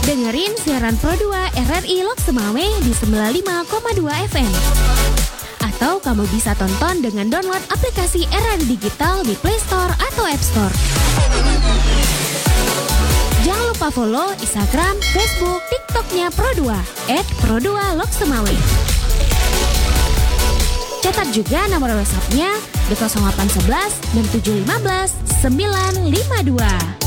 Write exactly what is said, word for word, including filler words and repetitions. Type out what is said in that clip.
Dengerin siaran Pro dua R R I Lok Semawe di sembilan puluh lima koma dua F M. Atau kamu bisa tonton dengan download aplikasi R R I Digital di Play Store atau App Store. Jangan lupa follow Instagram, Facebook, TikToknya Pro dua et pro dua Lok Semawe. Catat juga nomor WhatsApp-nya di nol delapan satu satu enam tujuh lima sembilan lima dua.